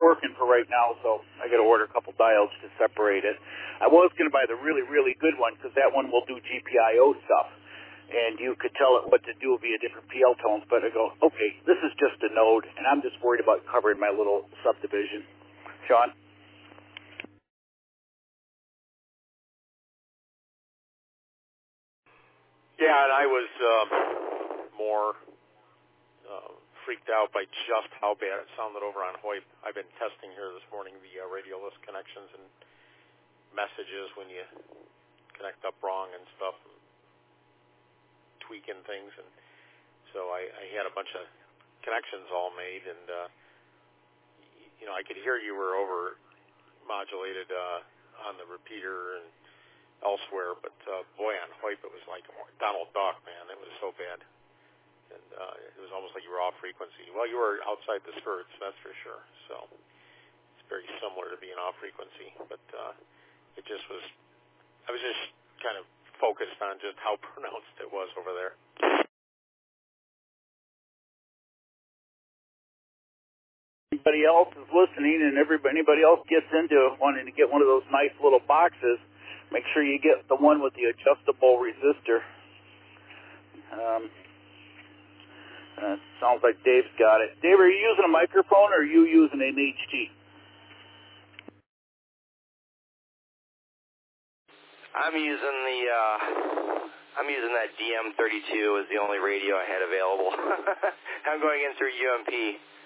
working for right now, so I got to order a couple diodes to separate it. I was going to buy the really, really good one because that one will do GPIO stuff, and you could tell it what to do via different PL tones. But I go, okay, this is just a node, and I'm just worried about covering my little subdivision. Sean? Yeah, and I was more freaked out by just how bad it sounded over on Hoyt. I've been testing here this morning the radioless connections and messages when you connect up wrong and stuff, and tweaking things, and so I had a bunch of connections all made, and I could hear you were over modulated on the repeater and elsewhere, but boy, on Hoyt it was like Donald Duck, man. It was so bad. And it was almost like you were off frequency. Well, you were outside the skirts, that's for sure. So it's very similar to being off frequency. But it just was, I was just kind of focused on just how pronounced it was over there. Anybody else is listening, and anybody else gets into wanting to get one of those nice little boxes, make sure you get the one with the adjustable resistor. Sounds like Dave's got it. Dave, are you using a microphone or are you using an HT? I'm using that DM32 as the only radio I had available. I'm going in through UMP.